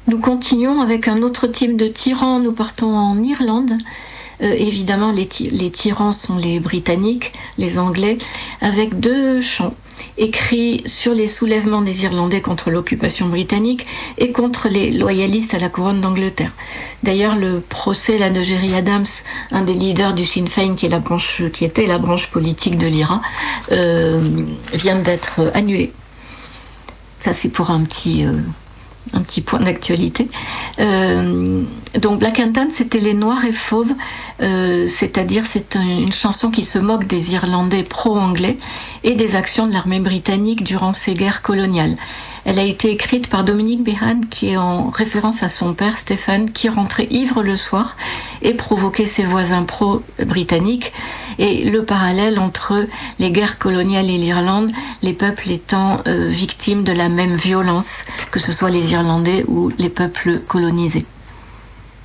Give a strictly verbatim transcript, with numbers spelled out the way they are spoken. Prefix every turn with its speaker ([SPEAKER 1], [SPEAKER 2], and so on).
[SPEAKER 1] Nous continuons avec un autre type de tyran. Nous partons en Irlande. Euh, évidemment, les, ty- les tyrans sont les Britanniques, les Anglais, avec deux chants écrits sur les soulèvements des Irlandais contre l'occupation britannique et contre les loyalistes à la couronne d'Angleterre. D'ailleurs, le procès là de Gerry Adams, un des leaders du Sinn Féin, qui, est la branche, qui était la branche politique de l'I R A, euh, vient d'être annulé. Ça, c'est pour un petit... Euh, un petit point d'actualité. Euh, donc Black and Tan, c'était les Noirs et Fauves, euh, c'est-à-dire c'est un, une chanson qui se moque des Irlandais pro-anglais et des actions de l'armée britannique durant ces guerres coloniales. Elle a été écrite par Dominique Behan, qui est en référence à son père Stéphane, qui rentrait ivre le soir et provoquait ses voisins pro-britanniques, et le parallèle entre les guerres coloniales et l'Irlande, les peuples étant euh, victimes de la même violence, que ce soit les Irlandais ou les peuples colonisés.